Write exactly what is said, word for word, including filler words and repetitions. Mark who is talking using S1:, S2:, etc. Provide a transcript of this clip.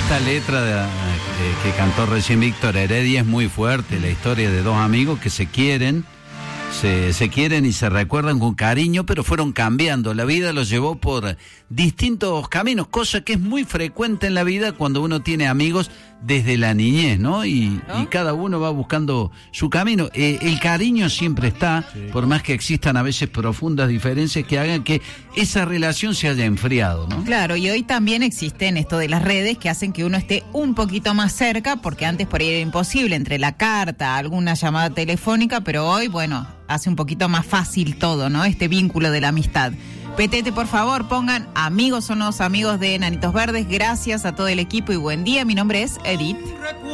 S1: Esta letra de, eh, que cantó recién Víctor Heredia es muy fuerte, la historia de dos amigos que se quieren, se, se quieren y se recuerdan con cariño, pero fueron cambiando. La vida los llevó por distintos caminos, cosa que es muy frecuente en la vida cuando uno tiene amigos desde la niñez, ¿no? Y, ¿no? y cada uno va buscando su camino. Eh, el cariño siempre está, sí. por más que existan a veces profundas diferencias que hagan que esa relación se haya enfriado, ¿no?
S2: Claro, y hoy también existen esto de las redes que hacen que uno esté un poquito más cerca, porque antes por ahí era imposible, entre la carta, alguna llamada telefónica, pero hoy, bueno, hace un poquito más fácil todo, ¿no? Este vínculo de la amistad. Petete, por favor, pongan amigos son los amigos de Enanitos Verdes. Gracias a todo el equipo y buen día. Mi nombre es Edith.